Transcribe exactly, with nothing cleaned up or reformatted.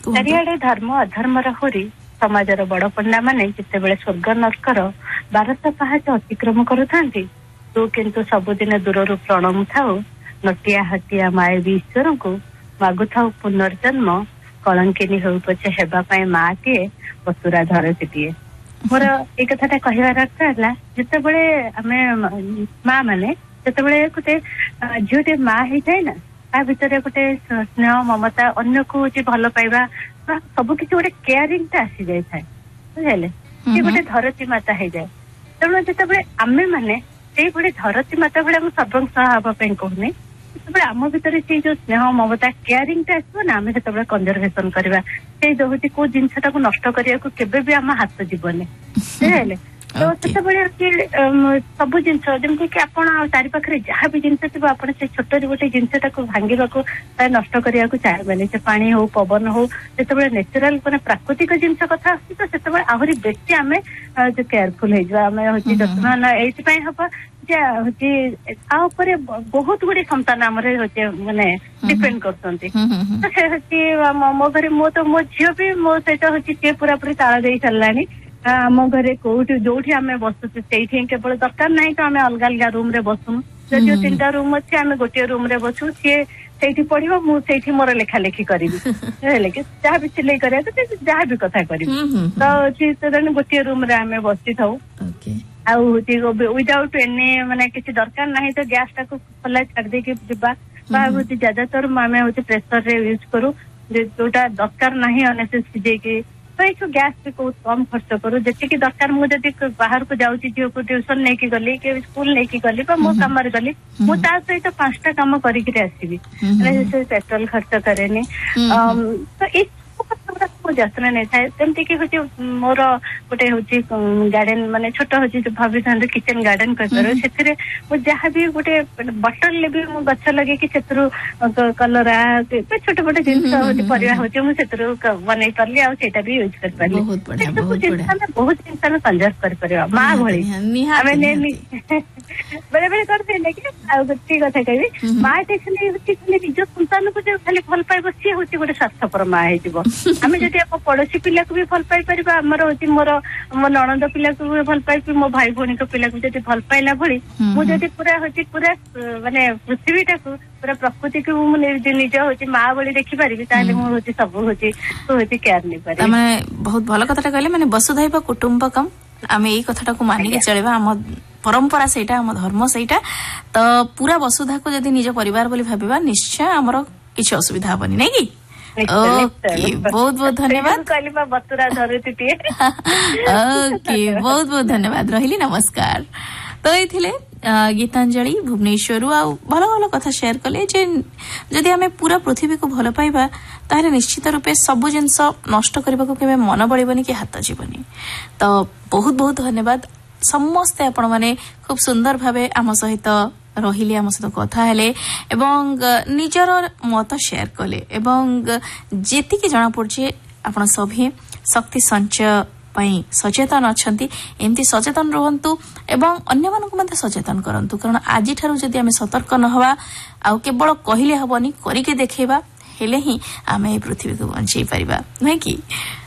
ଚାରିଆଡେ ଧର୍ମ ଅଧର୍ମର ହୋରି ସମାଜର ବଡ ପଣ୍ଡା ମାନେ ଯେତେବେଳେ ସ୍ୱର୍ଗ ନର୍କର ବାରଶହ ପାହାଚ ଅତିକ୍ରମ କରୁଥାନ୍ତି, ତୁ କିନ୍ତୁ ସବୁଦିନ ଦୂରରୁ ପ୍ରଣମ ଥାଉ ନଟିଆ ହଟିଆ ମାୟବୀ ଈଶ୍ୱରଙ୍କୁ ମାଗୁଥାଉ ପୁନର୍ଜନ୍ମ କଳଙ୍କିନୀ ହେଉ ପଛେ ହେବା ପାଇଁ ମାଟିଏ ବସୁରା ଧରତିଟିଏ। ମୋର ଏଇ କଥାଟା କହିବାର ଅର୍ଥ ହେଲା, ଯେତେବେଳେ ଆମେ ମା ମାନେ ଯେତେବେଳେ ଗୋଟେ ଝିଅଟେ ମା ହେଇଥାଏ ନା, ତା ଭିତରେ ଗୋଟେ ସ୍ନେହ ମମତା ଅନ୍ୟକୁ ହଉଛି ଭଲ ପାଇବା ସବୁ କିଛି ଗୋଟେ କେୟାରିଂ ଟା ଆସି ଯାଇଥାଏ, ବୁଝିଲେ? ସେ ଗୋଟେ ଧରତୀ ମାତା ହେଇଯାଏ। ତେଣୁ ଯେତେବେଳେ ଆମେ ମାନେ ସେଇଭଳି ଧରତୀ ମାତା ଭଳି ଆମେ ସର୍ବଂସହା ହବା ପାଇଁ କହୁନି, ସେତେବେଳେ ଆମ ଭିତରେ ସେଇ ଯୋଉ ସ୍ନେହ ମମତା କେୟାରିଂ ଟା ଆସିବ ନା, ଆମେ ସେତେବେଳେ କନଜରଭେସନ କରିବା। ସେଇ ହଉଛି କୋଉ ଜିନିଷଟାକୁ ନଷ୍ଟ କରିବାକୁ କେବେ ବି ଆମ ହାତ ଯିବନି, ବୁଝିଲେ? ତ ସେତେବେଳେ ସବୁ ଜିନିଷ ଯେମିତି କି ଆପଣ ଚାରି ପାଖରେ ଯାହା ବି ଜିନିଷ ଥିବ, ଆପଣ ସେ ଛୋଟରେ ଗୋଟେ ଜିନିଷଟାକୁ ଭାଙ୍ଗିବାକୁ ନଷ୍ଟ କରିବାକୁ ଚାହିଁବେନି। ସେ ପାଣି ହଉ ପବନ ହଉ, ଯେତେବେଳେ ନେଚୁରାଲ ମାନେ ପ୍ରାକୃତିକ ଜିନିଷ କଥା ଆସୁଛି ତ ସେତେବେଳେ ଆହୁରି ବେଶୀ ଆମେ କେୟାରଫୁଲ ହେଇଯିବା। ଆମେ ହଉଛି ଯତ୍ନ ଏଇଥିପାଇଁ ହବା ଯେ ହଉଛି ତା ଉପରେ ବହୁତ ଗୁଡେ ସନ୍ତାନ ଆମର ହଉଛି ମାନେ ଡିପେଣ୍ଡ କରୁଛନ୍ତି। ତ ସେ ହଉଛି ମୋ ଘରେ ମୁଁ ତ ମୋ ଝିଅ ବି ମୋ ସହିତ ହଉଛି ସିଏ ପୁରାପୁରି ତାଳ ଦେଇ ସାରିଲାଣି। ଆମ ଘରେ କୋଉଠି ଯୋଉଠି ଆମେ ବସୁଛୁ ସେଇଠି କେବଳ ଦରକାର ନାହିଁ ତ ଆମେ ଅଲଗା ଅଲଗା ରୁମ ରେ ବସୁନୁ। ଯଦିଓ ତିନିଟା ରୁମ ଅଛି ଆମେ ଗୋଟିଏ ରୁମ ରେ ବସୁ, ସିଏ ସେଇଠି ପଢିବ, ମୁଁ ସେଇଠି ମୋର ଲେଖା ଲେଖି କରିବି, ବୁଝିଲେ କି? ଯାହା ବି ସିଲେଇ କରିବାକୁ ଯାହା ବି କଥା କରିବି ତ ତେଣୁ ଗୋଟିଏ ରୁମ ରେ ଆମେ ବସିଥାଉ। ଆଉ ହଉଛି ୱିଦାଉଟ୍ ଏନି ମାନେ କିଛି ଦରକାର ନାହିଁ ତ ଗ୍ୟାସ ଟାକୁ ଖୋଲା ଛାଡି ଦେଇକି ଯିବା, ବା ହଉଛି ଯାଦାତର ଆମେ ହଉଛି ପ୍ରେସର ରେ ୟୁଜ କରୁ, ଯୋଉଟା ଦରକାର ନାହିଁ ଅନେସେସରି ସିଝେଇକି। ତ ଏଇଠୁ ଗ୍ୟାସ ବି ବହୁତ କମ ଖର୍ଚ୍ଚ କରୁ। ଯେତିକି ଦରକାର, ମୁଁ ଯଦି ବାହାରକୁ ଯାଉଛି ଝିଅକୁ ଟ୍ୟୁସନ ନେଇକି ଗଲି କି ସ୍କୁଲ ନେଇକି ଗଲି ବା ମୋ କାମରେ ଗଲି, ମୁଁ ତା ସହିତ ପାଞ୍ଚଟା କାମ କରିକିରି ଆସିବି, ମାନେ ସେ ପେଟ୍ରୋଲ ଖର୍ଚ୍ଚ କରେନି। ତ ଏଇ ମୁଁ ଯତ୍ନ ନେଇଥାଏ। ଯେମିତି କି ହଉଛି ମୋର ଗୋଟେ ହଉଛି ଗାର୍ଡେନ ମାନେ ଛୋଟ ହଉଛି ଭାବିଥାନ୍ତୁ କିଚେନ ଗାର୍ଡେନ କରିପାରୁ, ସେଥିରେ ମୁଁ ଯାହାବି ଗୋଟେ ବଟଲରେ ବି ମୁଁ ଗଛ ଲଗେଇକି ସେଥିରୁ କଲରା ଛୋଟ ଛୋଟ ଜିନିଷ ହଉଛି ପରିବା ହଉଛି ମୁଁ ସେଥିରୁ ବନେଇ ପାରିଲି, ଆଉ ସେଇଟା ବି ୟୁଜ କରିପାରିଲି। ସବୁ ଜିନିଷ ଆମେ ବହୁତ ଜିନିଷ ଆମେ କନଜର୍ଭ କରିପାରିବା ମା ଭଳି। ଆମେ ବେଳେ ବେଳେ କରିପାରିଲେ କି ଆଉ ଗୋଟିଏ କଥା କହିବି, ମା ଟେ ଖାଲି ହଉଛି ଖାଲି ନିଜ ସନ୍ତାନକୁ ଯୋଉ ଖାଲି ଭଲ ପାଇବ ସିଏ ହଉଛି ଗୋଟେ ସ୍ୱାର୍ଥପର ମା ହେଇଯିବ। ଆମେ ଯଦି ଆମ ପଡୋଶୀ ପିଲାକୁ ବି ଭଲ ପାଇ ପାରିବା, ଆମର ହଉଛି ମୋର ମୋ ନଣନ୍ଦ ପିଲାକୁ ବି ଭଲ ପାଇବି, ମୋ ଭାଇ ଭଉଣୀଙ୍କ ପିଲାକୁ ଯଦି ଭଲ ପାଇଲା ଭଳି ମୁଁ ଯଦି ପୁରା ହଉଛି ପୁରା ମାନେ ପୃଥିବୀଟାକୁ ପୁରା ପ୍ରକୃତିକୁ ମୁଁ ନିଜ ହଉଛି ମା ଭଳି ଦେଖିପାରିବି, ତାହେଲେ ମୁଁ ହଉଛି ସବୁ ହଉଛି ହଉଛି କେୟାର ନେଇପାରିବି। ମାନେ ବହୁତ ଭଲ କଥାଟା କହିଲେ, ମାନେ ବସୁଧୈବ କୁଟୁମ୍ବକମ୍, ଆମେ ଏଇ କଥାଟାକୁ ମାନିକି ଚଳିବା। ଆମ ପରମ୍ପରା ସେଇଟା, ଆମ ଧର୍ମ ସେଇଟା। ତ ପୁରା ବସୁଧାକୁ ଯଦି ନିଜ ପରିବାର ବୋଲି ଭାବିବା, ନିଶ୍ଚୟ ଆମର କିଛି ଅସୁବିଧା ହବନି, ନାଇଁ କି? ଓକେ, ବହୁତ ବହୁତ ଧନ୍ୟବାଦ। ଓକେ, ବହୁତ ବହୁତ ଧନ୍ୟବାଦ, ରହିଲି, ନମସ୍କାର। ତ ଏଇ ଥିଲେ ଗୀତାଞ୍ଜଳି ଭୁବନେଶ୍ୱରରୁ, ଆଉ ଭଲ ଭଲ କଥା ସେୟାର କଲେ ଯେ ଯଦି ଆମେ ପୁରା ପୃଥିବୀକୁ ଭଲ ପାଇବା ତାହେଲେ ନିଶ୍ଚିତ ରୂପେ ସବୁ ଜିନିଷ ନଷ୍ଟ କରିବାକୁ କେବେ ମନ ବଳିବନି କି ହାତ ଯିବନି। ତ ବହୁତ ବହୁତ ଧନ୍ୟବାଦ ସମସ୍ତେ, ଆପଣ ମାନେ ଖୁବ ସୁନ୍ଦର ଭାବେ ଆମ ସହିତ ରହିଲେ, ଆମ ସହିତ କଥା ହେଲେ ଏବଂ ନିଜର ମତ ସେୟାର କଲେ, ଏବଂ ଯେତିକି ଜଣାପଡୁଛି ଆପଣ ସଭିଏ ଶକ୍ତି ସଞ୍ଚୟ ପାଇଁ ସଚେତନ ଅଛନ୍ତି। ଏମିତି ସଚେତନ ରୁହନ୍ତୁ ଏବଂ ଅନ୍ୟମାନଙ୍କୁ ମଧ୍ୟ ସଚେତନ କରନ୍ତୁ, କାରଣ ଆଜିଠାରୁ ଯଦି ଆମେ ସତର୍କ ନ ହେବା, ଆଉ କେବଳ କହିଲେ ହବନି, କରିକି ଦେଖେଇବା, ହେଲେ ହିଁ ଆମେ ଏହି ପୃଥିବୀକୁ ବଞ୍ଚେଇ ପାରିବା, ନୁହେଁ କି?